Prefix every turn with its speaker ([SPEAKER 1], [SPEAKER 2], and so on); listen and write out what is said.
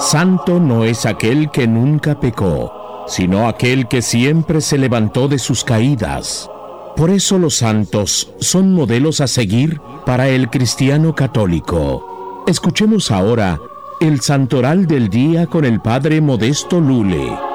[SPEAKER 1] Santo no es aquel que nunca pecó, sino aquel que siempre se levantó de sus caídas. Por eso los santos son modelos a seguir para el cristiano católico. Escuchemos ahora el Santoral del Día con el Padre Modesto Lule.